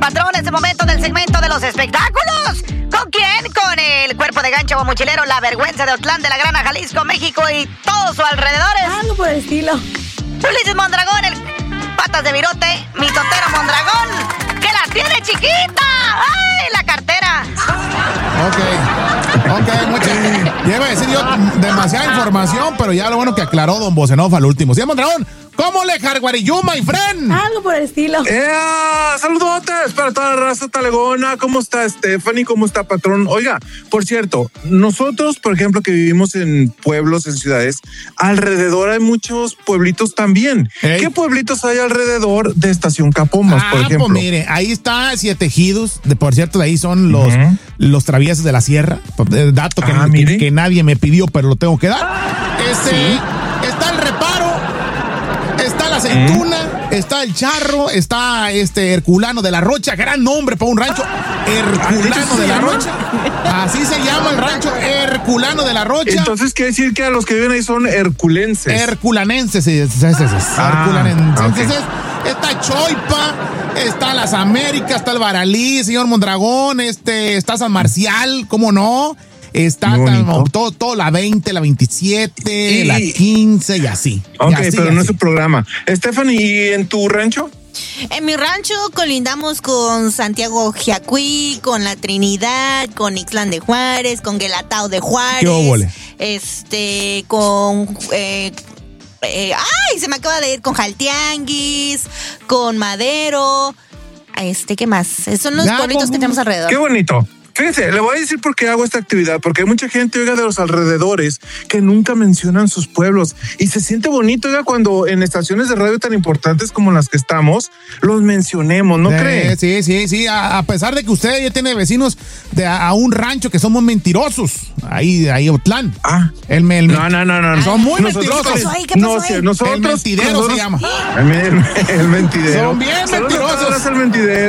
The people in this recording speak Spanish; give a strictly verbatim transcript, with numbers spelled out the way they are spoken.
Patrón, es el momento del segmento de los espectáculos. ¿Con quién? Con el cuerpo de gancho o mochilero, la vergüenza de Otlán, de la Grana, Jalisco, México y todos sus alrededores. Algo por el estilo. Ulises Mondragón, el patas de virote, mi totero Mondragón, que la tiene chiquita. ¡Ay, la cartera! Ok, ok, mucha. Ya iba a decir yo demasiada información, pero ya lo bueno que aclaró don Bocenov al último. ¿Sí, Mondragón? ¿Cómo le Jarguariyú, my friend? Algo por el estilo. ¡Eh! ¡Saludotes para toda la raza talegona! ¿Cómo está Stephanie? ¿Cómo está, patrón? Oiga, por cierto, nosotros, por ejemplo, que vivimos en pueblos, en ciudades, alrededor hay muchos pueblitos también. ¿Ey? ¿Qué pueblitos hay alrededor de Estación Capomas, ah, por ejemplo? Pues mire, ahí está Siete Ejidos. De, por cierto, de ahí son los, uh-huh. los traviesos de la sierra. Dato que, ah, que, que nadie me pidió, pero lo tengo que dar. Este, ¿sí? Está el Reparo. Está la Aceituna, ¿Eh? Está el Charro, está este Herculano de la Rocha, gran nombre para un rancho, Herculano de la Rocha. Así se llama el rancho, Herculano de la Rocha. Entonces quiere decir que a los que viven ahí son herculenses. Herculanenses, sí, sí, sí, sí. Ah, Herculanenses. Okay. Entonces, está Choipa, está Las Américas, está el Baralí, señor Mondragón, este, está San Marcial, ¿cómo no? Está tan, todo, todo la veinte, la veintisiete, y, la quince y así. Ok, y así, pero así. no es su programa. Stephanie, ¿y en tu rancho? En mi rancho colindamos con Santiago Jiacuí, con La Trinidad, con Ixtlán de Juárez, con Guelatao de Juárez. ¿Qué óvole? Este, con... Eh, eh, ¡Ay! Se me acaba de ir con Jaltianguis, con Madero. Este, ¿qué más? Son los ya, pueblitos que tenemos alrededor. ¡Qué bonito! Fíjense, le voy a decir por qué hago esta actividad, porque hay mucha gente, oiga, de los alrededores que nunca mencionan sus pueblos y se siente bonito, oiga, cuando en estaciones de radio tan importantes como las que estamos, los mencionemos, ¿no eh, cree? Sí, sí, sí, a, a pesar de que usted ya tiene vecinos de a, a un rancho que somos mentirosos, ahí, ahí Otlán. Ah. El, el, no, no, no, no. Son muy nosotros, mentirosos. ¿Qué pasó ahí? ¿Qué pasó no, ahí? Nosotros, el mentidero nosotros, se llama. El, el, el mentidero. Son bien mentirosos. El mentidero.